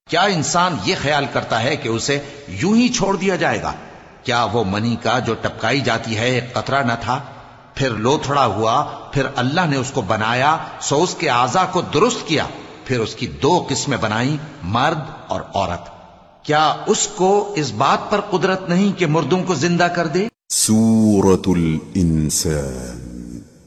क्या इंसान ये ख्याल करता है कि उसे यूं ही छोड़ दिया जाएगा? क्या वो मनी का जो टपकाई जाती है एक कतरा न था, फिर लोथड़ा हुआ, फिर अल्लाह ने उसको बनाया, सो उसके आज़ा को दुरुस्त किया, फिर उसकी दो किस्में बनाई, मर्द और औरत। क्या उसको इस बात पर कुदरत नहीं कि मुर्दों को जिंदा कर दे? सूरतुल इंसान।